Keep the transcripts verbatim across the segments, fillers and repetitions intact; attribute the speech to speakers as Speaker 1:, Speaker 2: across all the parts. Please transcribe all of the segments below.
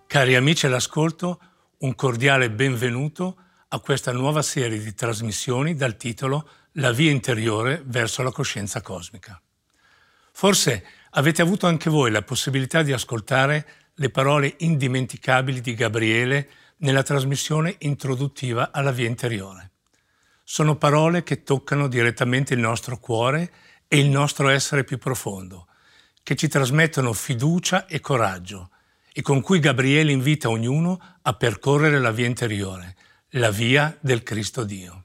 Speaker 1: Cari amici all'ascolto, un cordiale benvenuto a questa nuova serie di trasmissioni dal titolo La via interiore verso la coscienza cosmica. Forse avete avuto anche voi la possibilità di ascoltare le parole indimenticabili di Gabriele nella trasmissione introduttiva alla via interiore. Sono parole che toccano direttamente il nostro cuore e il nostro essere più profondo, che ci trasmettono fiducia e coraggio, e con cui Gabriele invita ognuno a percorrere la via interiore, la via del Cristo Dio.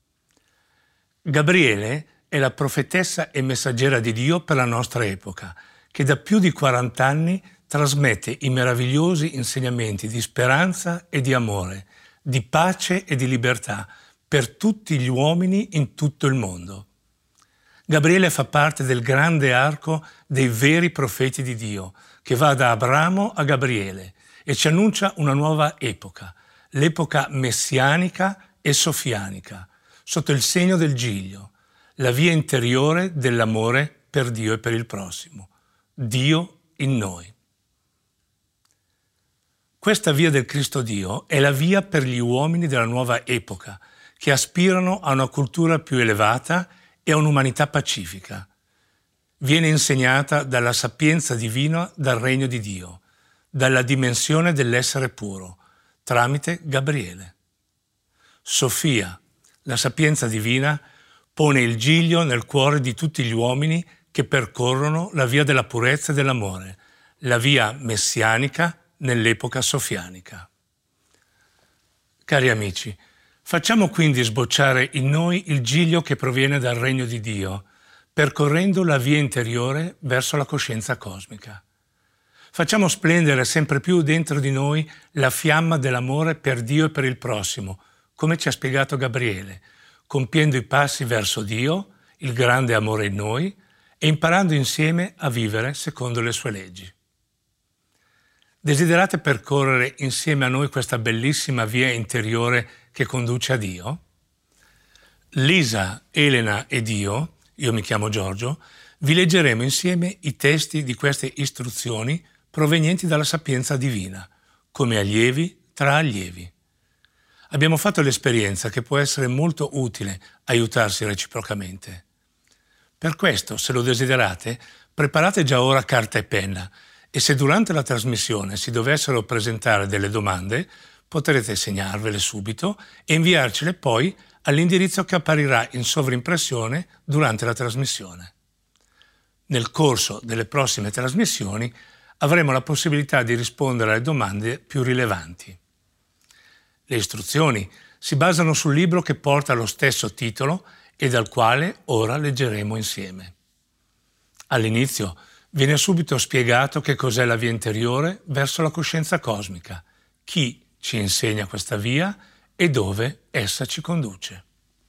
Speaker 1: Gabriele è la profetessa e messaggera di Dio per la nostra epoca, che da più di quaranta anni trasmette i meravigliosi insegnamenti di speranza e di amore, di pace e di libertà per tutti gli uomini in tutto il mondo. Gabriele fa parte del grande arco dei veri profeti di Dio, che va da Abramo a Gabriele e ci annuncia una nuova epoca, l'epoca messianica e sofianica, sotto il segno del Giglio, la via interiore dell'amore per Dio e per il prossimo, Dio in noi. Questa via del Cristo Dio è la via per gli uomini della nuova epoca, che aspirano a una cultura più elevata e a un'umanità pacifica. Viene insegnata dalla sapienza divina dal regno di Dio, dalla dimensione dell'essere puro, tramite Gabriele. Sofia, la sapienza divina, pone il giglio nel cuore di tutti gli uomini che percorrono la via della purezza e dell'amore, la via messianica nell'epoca sofianica. Cari amici, facciamo quindi sbocciare in noi il giglio che proviene dal regno di Dio, percorrendo la via interiore verso la coscienza cosmica. Facciamo splendere sempre più dentro di noi la fiamma dell'amore per Dio e per il prossimo, come ci ha spiegato Gabriele, compiendo i passi verso Dio, il grande amore in noi, e imparando insieme a vivere secondo le sue leggi. Desiderate percorrere insieme a noi questa bellissima via interiore che conduce a Dio? Lisa, Elena ed io, io mi chiamo Giorgio, vi leggeremo insieme i testi di queste istruzioni provenienti dalla sapienza divina, come allievi tra allievi. Abbiamo fatto l'esperienza che può essere molto utile aiutarsi reciprocamente. Per questo, se lo desiderate, preparate già ora carta e penna e se durante la trasmissione si dovessero presentare delle domande, potrete segnarvele subito e inviarcele poi all'indirizzo che apparirà in sovrimpressione durante la trasmissione. Nel corso delle prossime trasmissioni avremo la possibilità di rispondere alle domande più rilevanti. Le istruzioni si basano sul libro che porta lo stesso titolo e dal quale ora leggeremo insieme. All'inizio viene subito spiegato che cos'è la via interiore verso la coscienza cosmica, chi ci insegna questa via e dove essa ci conduce.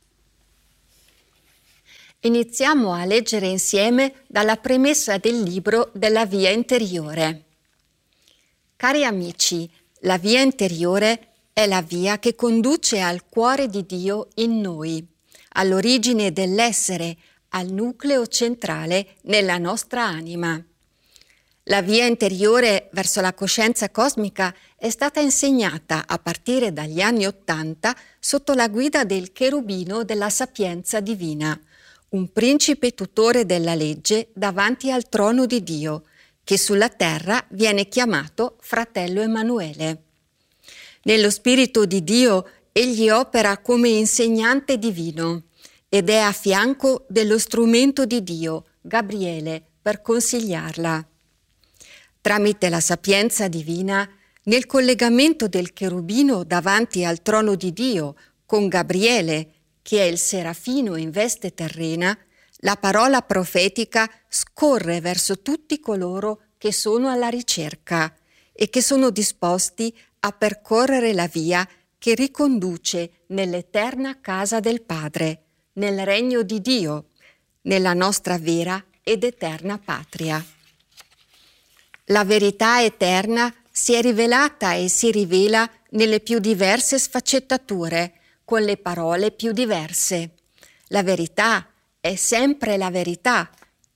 Speaker 2: Iniziamo a leggere insieme dalla premessa del libro della via interiore. Cari amici, la via interiore è la via che conduce al cuore di Dio in noi, all'origine dell'essere, al nucleo centrale nella nostra anima. La via interiore verso la coscienza cosmica è stata insegnata a partire dagli anni Ottanta sotto la guida del cherubino della sapienza divina, un principe tutore della legge davanti al trono di Dio, che sulla terra viene chiamato Fratello Emanuele. Nello Spirito di Dio egli opera come insegnante divino ed è a fianco dello strumento di Dio, Gabriele, per consigliarla. Tramite la sapienza divina, nel collegamento del cherubino davanti al trono di Dio con Gabriele, che è il serafino in veste terrena, la parola profetica scorre verso tutti coloro che sono alla ricerca e che sono disposti a percorrere la via che riconduce nell'eterna casa del Padre, nel regno di Dio, nella nostra vera ed eterna patria. La verità eterna si è rivelata e si rivela nelle più diverse sfaccettature, con le parole più diverse. La verità è sempre la verità,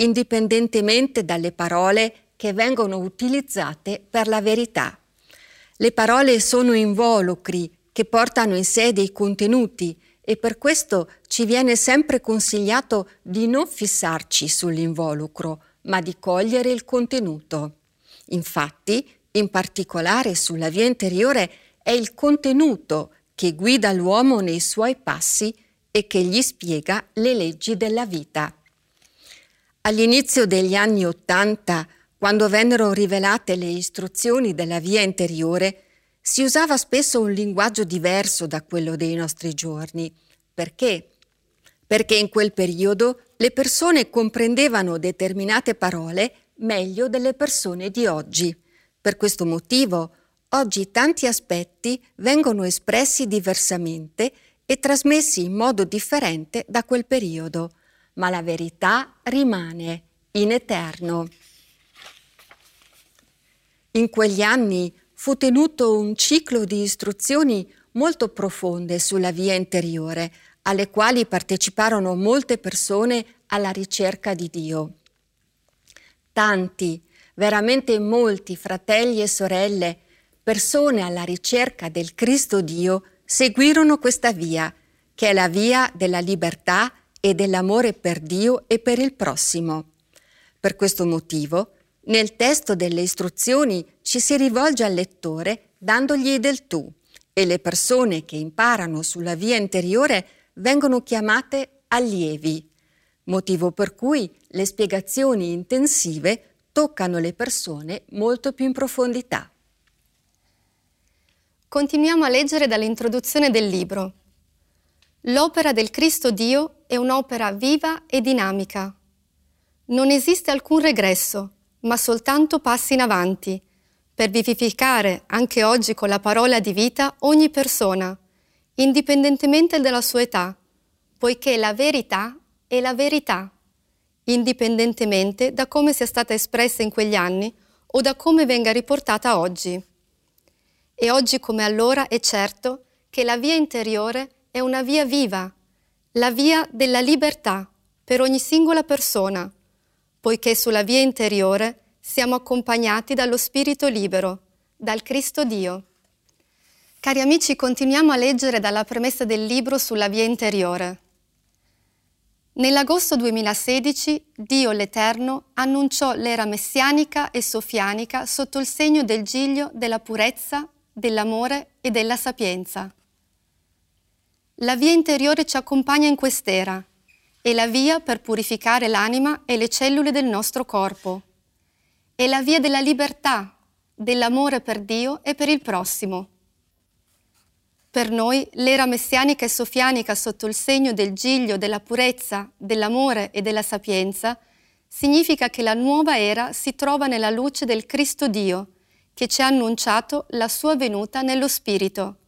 Speaker 2: indipendentemente dalle parole che vengono utilizzate per la verità. Le parole sono involucri che portano in sé dei contenuti e per questo ci viene sempre consigliato di non fissarci sull'involucro, ma di cogliere il contenuto. Infatti, in particolare sulla via interiore, è il contenuto che guida l'uomo nei suoi passi e che gli spiega le leggi della vita. All'inizio degli anni Ottanta, quando vennero rivelate le istruzioni della via interiore, si usava spesso un linguaggio diverso da quello dei nostri giorni. Perché? Perché in quel periodo le persone comprendevano determinate parole meglio delle persone di oggi. Per questo motivo, oggi tanti aspetti vengono espressi diversamente e trasmessi in modo differente da quel periodo, ma la verità rimane in eterno. In quegli anni fu tenuto un ciclo di istruzioni molto profonde sulla via interiore, alle quali parteciparono molte persone alla ricerca di Dio. Tanti, veramente molti fratelli e sorelle, persone alla ricerca del Cristo Dio, seguirono questa via, che è la via della libertà e dell'amore per Dio e per il prossimo. Per questo motivo, nel testo delle istruzioni ci si rivolge al lettore dandogli del tu e le persone che imparano sulla via interiore vengono chiamate allievi, motivo per cui le spiegazioni intensive toccano le persone molto più in profondità.
Speaker 3: Continuiamo a leggere dall'introduzione del libro. L'opera del Cristo Dio è un'opera viva e dinamica. Non esiste alcun regresso, ma soltanto passi in avanti, per vivificare anche oggi con la parola di vita ogni persona, indipendentemente dalla sua età, poiché la verità è la verità, indipendentemente da come sia stata espressa in quegli anni o da come venga riportata oggi. E oggi come allora è certo che la via interiore è una via viva, la via della libertà per ogni singola persona, poiché sulla via interiore siamo accompagnati dallo Spirito libero, dal Cristo Dio. Cari amici, continuiamo a leggere dalla premessa del libro sulla via interiore. Nell'agosto duemilasedici, Dio l'Eterno annunciò l'era messianica e sofianica sotto il segno del giglio della purezza, dell'amore e della sapienza. La via interiore ci accompagna in quest'era, è la via per purificare l'anima e le cellule del nostro corpo. È la via della libertà, dell'amore per Dio e per il prossimo. Per noi l'era messianica e sofianica sotto il segno del giglio della purezza, dell'amore e della sapienza significa che la nuova era si trova nella luce del Cristo Dio, che ci ha annunciato la sua venuta nello Spirito.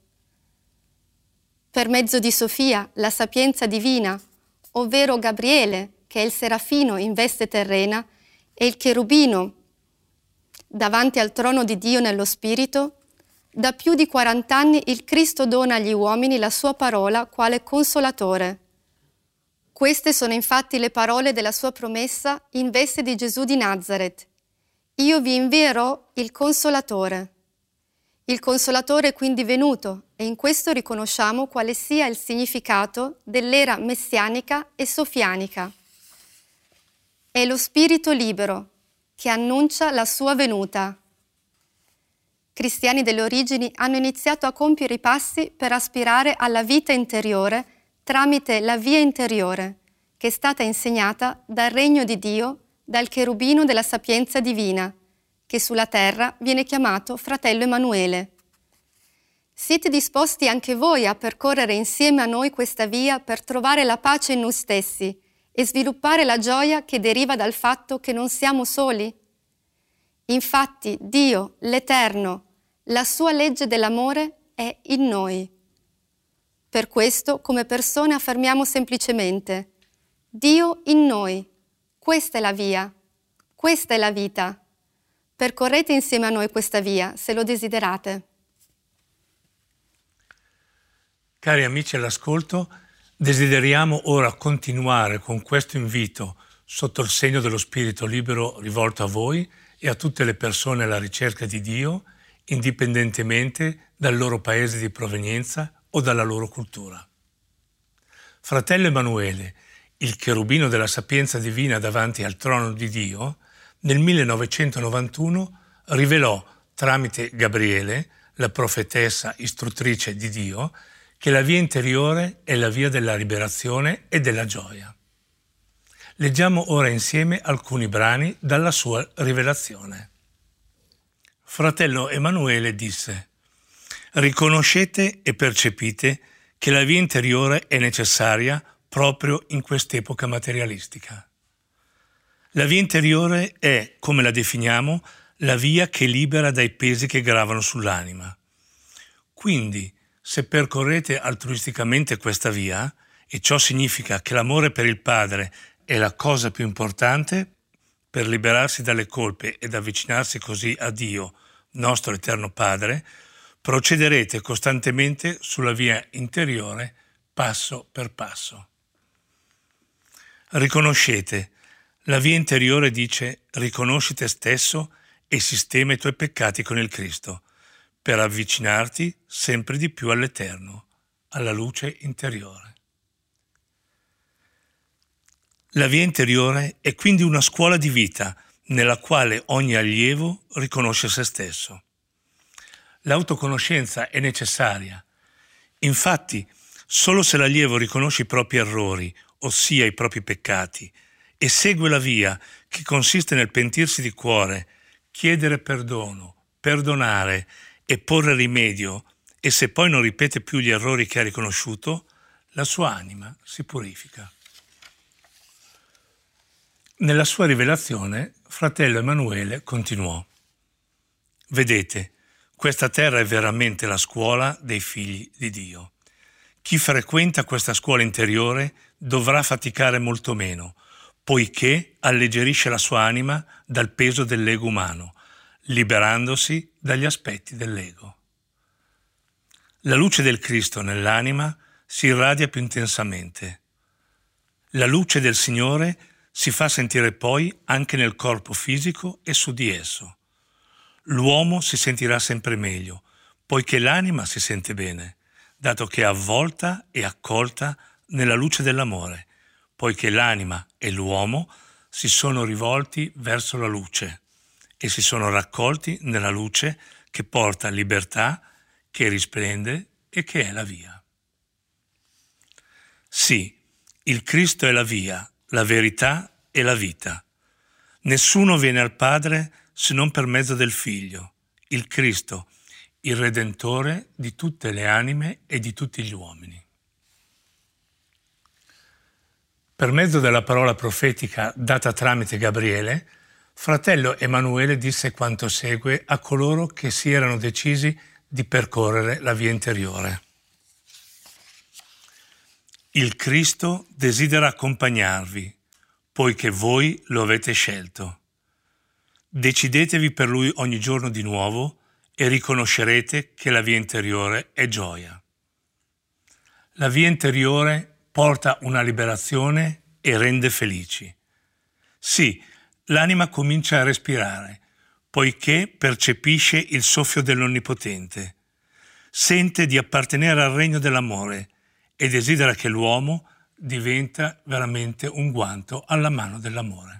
Speaker 3: Per mezzo di Sofia, la sapienza divina, ovvero Gabriele, che è il serafino in veste terrena, e il cherubino davanti al trono di Dio nello Spirito, da più di quarant'anni il Cristo dona agli uomini la sua parola quale consolatore. Queste sono infatti le parole della sua promessa in veste di Gesù di Nazaret. Io vi invierò il Consolatore. Il Consolatore è quindi venuto e in questo riconosciamo quale sia il significato dell'era messianica e sofianica. È lo Spirito libero che annuncia la sua venuta. Cristiani delle origini hanno iniziato a compiere i passi per aspirare alla vita interiore tramite la via interiore, che è stata insegnata dal regno di Dio, dal cherubino della sapienza divina, che sulla terra viene chiamato fratello Emanuele. Siete disposti anche voi a percorrere insieme a noi questa via per trovare la pace in noi stessi e sviluppare la gioia che deriva dal fatto che non siamo soli? Infatti Dio, l'Eterno, la sua legge dell'amore è in noi. Per questo, come persone, affermiamo semplicemente: Dio in noi, questa è la via, questa è la vita. Percorrete insieme a noi questa via, se lo desiderate.
Speaker 1: Cari amici all'ascolto, desideriamo ora continuare con questo invito sotto il segno dello Spirito libero rivolto a voi e a tutte le persone alla ricerca di Dio, indipendentemente dal loro paese di provenienza o dalla loro cultura. Fratello Emanuele, il cherubino della sapienza divina davanti al trono di Dio, nel millenovecentonovantuno rivelò tramite Gabriele, la profetessa istruttrice di Dio, che la via interiore è la via della liberazione e della gioia. Leggiamo ora insieme alcuni brani dalla sua rivelazione. Fratello Emanuele disse: riconoscete e percepite che la via interiore è necessaria proprio in quest'epoca materialistica. La via interiore è, come la definiamo, la via che libera dai pesi che gravano sull'anima. Quindi, se percorrete altruisticamente questa via, e ciò significa che l'amore per il Padre è la cosa più importante per liberarsi dalle colpe ed avvicinarsi così a Dio, nostro eterno Padre, procederete costantemente sulla via interiore passo per passo. Riconoscete. La via interiore dice: riconosci te stesso e sistema i tuoi peccati con il Cristo, per avvicinarti sempre di più all'Eterno, alla luce interiore. La via interiore è quindi una scuola di vita nella quale ogni allievo riconosce se stesso. L'autoconoscenza è necessaria. Infatti, solo se l'allievo riconosce i propri errori, ossia i propri peccati, e segue la via che consiste nel pentirsi di cuore, chiedere perdono, perdonare e porre rimedio, e se poi non ripete più gli errori che ha riconosciuto, la sua anima si purifica. Nella sua rivelazione, fratello Emanuele continuò: vedete, questa terra è veramente la scuola dei figli di Dio. Chi frequenta questa scuola interiore dovrà faticare molto meno, poiché alleggerisce la sua anima dal peso dell'ego umano, liberandosi dagli aspetti dell'ego. La luce del Cristo nell'anima si irradia più intensamente. La luce del Signore si fa sentire poi anche nel corpo fisico e su di esso. L'uomo si sentirà sempre meglio, poiché l'anima si sente bene, dato che è avvolta e accolta nella luce dell'amore, poiché l'anima e l'uomo si sono rivolti verso la luce e si sono raccolti nella luce che porta libertà, che risplende e che è la via. Sì, il Cristo è la via, la verità e la vita. Nessuno viene al Padre se non per mezzo del Figlio, il Cristo, il Redentore di tutte le anime e di tutti gli uomini. Per mezzo della parola profetica data tramite Gabriele, fratello Emanuele disse quanto segue a coloro che si erano decisi di percorrere la via interiore. Il Cristo desidera accompagnarvi, poiché voi lo avete scelto. Decidetevi per Lui ogni giorno di nuovo e riconoscerete che la via interiore è gioia. La via interiore porta una liberazione e rende felici. Sì, l'anima comincia a respirare, poiché percepisce il soffio dell'Onnipotente, sente di appartenere al regno dell'amore e desidera che l'uomo diventa veramente un guanto alla mano dell'amore.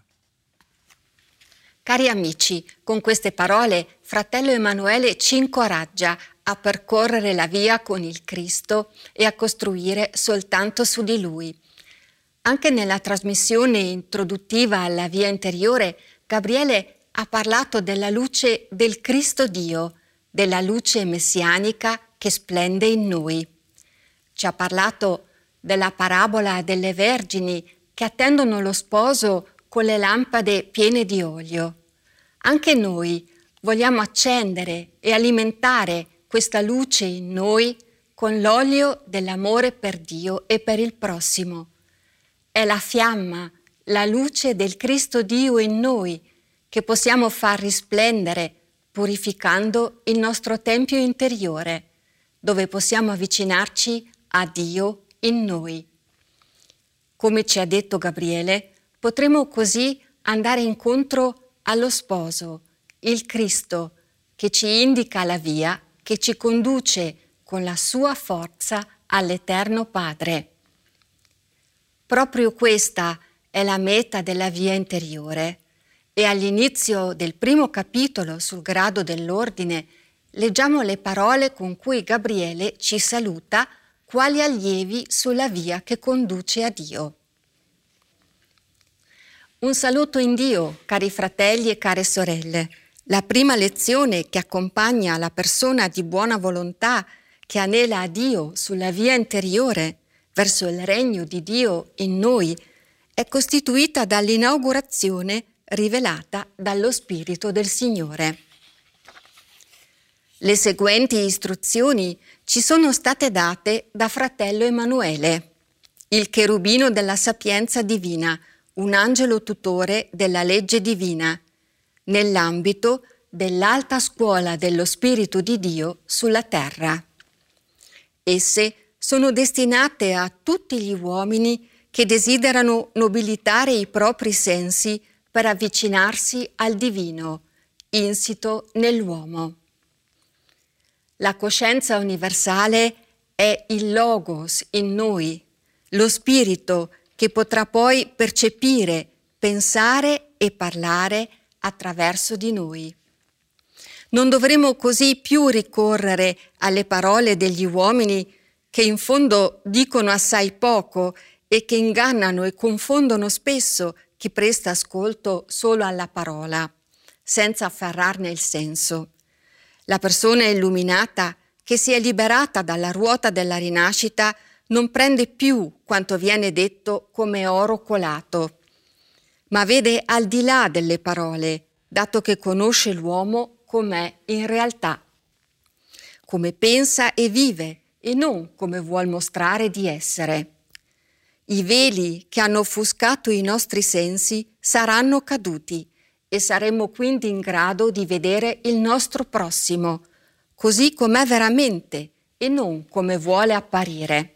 Speaker 2: Cari amici, con queste parole fratello Emanuele ci incoraggia a percorrere la via con il Cristo e a costruire soltanto su di Lui. Anche nella trasmissione introduttiva alla via interiore, Gabriele ha parlato della luce del Cristo Dio, della luce messianica che splende in noi. Ci ha parlato della parabola delle vergini che attendono lo sposo con le lampade piene di olio. Anche noi vogliamo accendere e alimentare questa luce in noi con l'olio dell'amore per Dio e per il prossimo. È la fiamma, la luce del Cristo Dio in noi che possiamo far risplendere purificando il nostro tempio interiore, dove possiamo avvicinarci a Dio in noi. Come ci ha detto Gabriele, potremo così andare incontro allo sposo, il Cristo, che ci indica la via che ci conduce con la sua forza all'Eterno Padre. Proprio questa è la meta della via interiore e all'inizio del primo capitolo sul grado dell'ordine leggiamo le parole con cui Gabriele ci saluta quali allievi sulla via che conduce a Dio. Un saluto in Dio, cari fratelli e care sorelle. La prima lezione che accompagna la persona di buona volontà che anela a Dio sulla via interiore verso il regno di Dio in noi è costituita dall'inaugurazione rivelata dallo Spirito del Signore. Le seguenti istruzioni ci sono state date da fratello Emanuele, il cherubino della sapienza divina, un angelo tutore della legge divina, nell'ambito dell'alta scuola dello Spirito di Dio sulla terra. Esse sono destinate a tutti gli uomini che desiderano nobilitare i propri sensi per avvicinarsi al divino, insito nell'uomo. La coscienza universale è il Logos in noi, lo Spirito che potrà poi percepire, pensare e parlare attraverso di noi. Non dovremo così più ricorrere alle parole degli uomini che in fondo dicono assai poco e che ingannano e confondono spesso chi presta ascolto solo alla parola, senza afferrarne il senso. La persona illuminata che si è liberata dalla ruota della rinascita non prende più quanto viene detto come oro colato, ma vede al di là delle parole, dato che conosce l'uomo com'è in realtà, come pensa e vive e non come vuol mostrare di essere. I veli che hanno offuscato i nostri sensi saranno caduti e saremo quindi in grado di vedere il nostro prossimo, così com'è veramente e non come vuole apparire.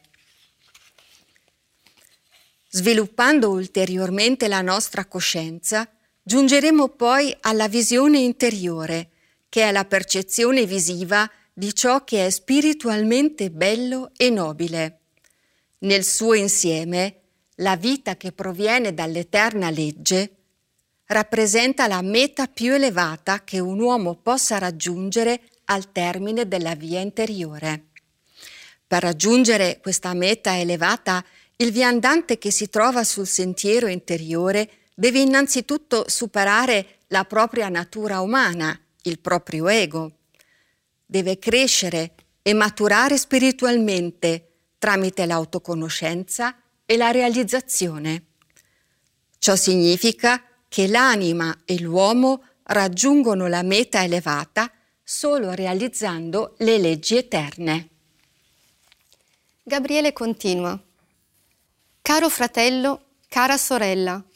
Speaker 2: Sviluppando ulteriormente la nostra coscienza, giungeremo poi alla visione interiore, che è la percezione visiva di ciò che è spiritualmente bello e nobile. Nel suo insieme, la vita che proviene dall'eterna legge rappresenta la meta più elevata che un uomo possa raggiungere al termine della via interiore. Per raggiungere questa meta elevata, il viandante che si trova sul sentiero interiore deve innanzitutto superare la propria natura umana, il proprio ego. Deve crescere e maturare spiritualmente tramite l'autoconoscenza e la realizzazione. Ciò significa che l'anima e l'uomo raggiungono la meta elevata solo realizzando le leggi eterne.
Speaker 3: Gabriele continua. Caro fratello, cara sorella,